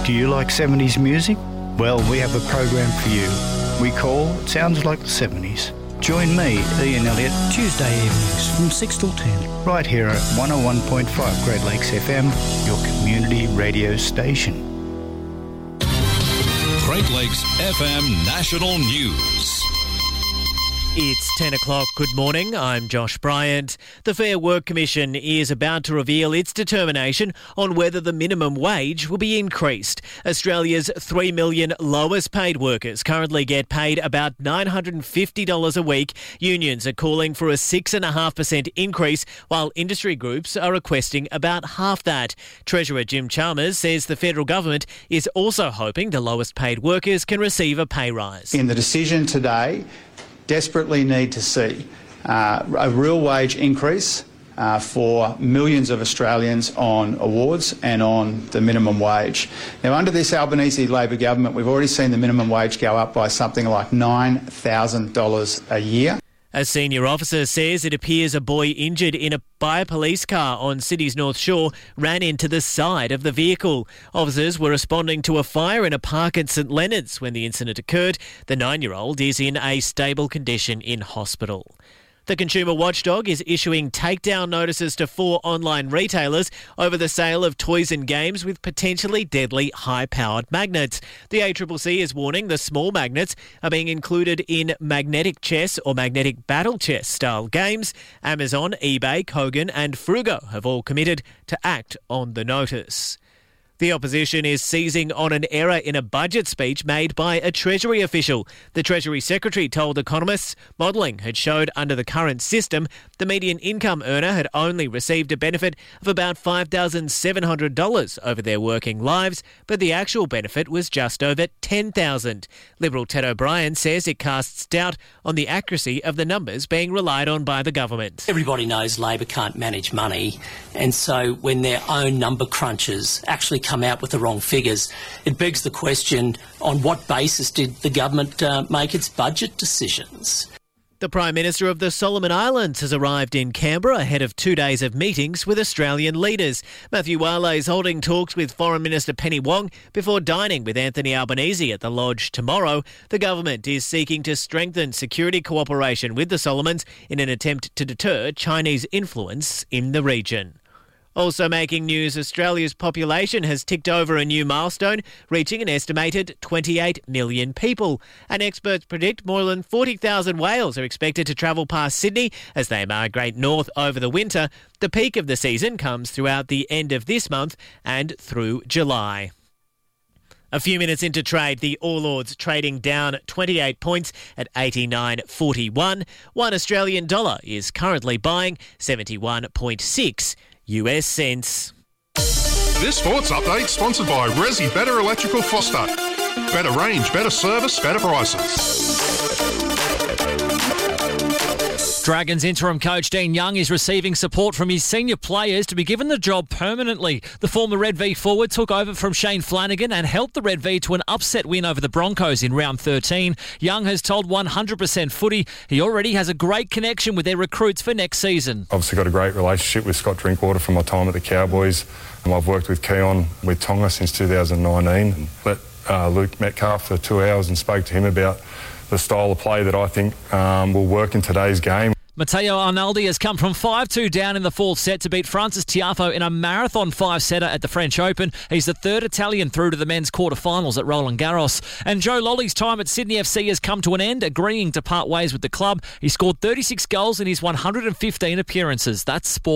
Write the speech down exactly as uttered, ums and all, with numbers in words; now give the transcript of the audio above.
Do you like seventies music? Well, we have a program for you. We call Sounds Like the seventies. Join me, Ian Elliott, Tuesday evenings from six till ten. Right here at one oh one point five Great Lakes F M, your community radio station. Great Lakes F M National News. It's ten o'clock. Good morning. I'm Josh Bryant. The Fair Work Commission is about to reveal its determination on whether the minimum wage will be increased. Australia's three million lowest paid workers currently get paid about nine hundred fifty dollars a week. Unions are calling for a six point five percent increase, while industry groups are requesting about half that. Treasurer Jim Chalmers says the federal government is also hoping the lowest paid workers can receive a pay rise. In the decision today, desperately need to see uh, a real wage increase uh, for millions of Australians on awards and on the minimum wage. Now, under this Albanese Labor government, we've already seen the minimum wage go up by something like nine thousand dollars a year. A senior officer says it appears a boy injured in a, by a police car on Sydney's North Shore ran into the side of the vehicle. Officers were responding to a fire in a park at St Leonard's when the incident occurred. The nine-year-old is in a stable condition in hospital. The Consumer Watchdog is issuing takedown notices to four online retailers over the sale of toys and games with potentially deadly high-powered magnets. The A C C C is warning the small magnets are being included in magnetic chess or magnetic battle chess style games. Amazon, eBay, Kogan and Frugo have all committed to act on the notice. The opposition is seizing on an error in a budget speech made by a Treasury official. The Treasury Secretary told economists modelling had showed under the current system the median income earner had only received a benefit of about five thousand seven hundred dollars over their working lives, but the actual benefit was just over ten thousand dollars. Liberal Ted O'Brien says it casts doubt on the accuracy of the numbers being relied on by the government. Everybody knows Labor can't manage money, and so when their own number crunchers actually come out with the wrong figures, it begs the question, on what basis did the government uh, make its budget decisions? The Prime Minister of the Solomon Islands has arrived in Canberra ahead of two days of meetings with Australian leaders. Matthew Wale is holding talks with Foreign Minister Penny Wong before dining with Anthony Albanese at the Lodge tomorrow. The government is seeking to strengthen security cooperation with the Solomons in an attempt to deter Chinese influence in the region. Also making news, Australia's population has ticked over a new milestone, reaching an estimated twenty-eight million people. And experts predict more than forty thousand whales are expected to travel past Sydney as they migrate north over the winter. The peak of the season comes throughout the end of this month and through July. A few minutes into trade, the All Ords trading down twenty-eight points at eighty-nine forty-one. One Australian dollar is currently buying seventy-one point six U S cents. This sports update sponsored by Resi Better Electrical Foster. Better range, better service, better prices. Dragons interim coach Dean Young is receiving support from his senior players to be given the job permanently. The former Red V forward took over from Shane Flanagan and helped the Red V to an upset win over the Broncos in round thirteen. Young has told one hundred percent Footy he already has a great connection with their recruits for next season. Obviously got a great relationship with Scott Drinkwater from my time at the Cowboys. And I've worked with Keon with Tonga since two thousand nineteen. And let uh, Luke Metcalf for two hours and spoke to him about the style of play that I think um, will work in today's game. Matteo Arnaldi has come from five two down in the fourth set to beat Francis Tiafoe in a marathon five-setter at the French Open. He's the third Italian through to the men's quarterfinals at Roland Garros. And Joe Lolly's time at Sydney F C has come to an end, agreeing to part ways with the club. He scored thirty-six goals in his one hundred fifteen appearances. That's sport.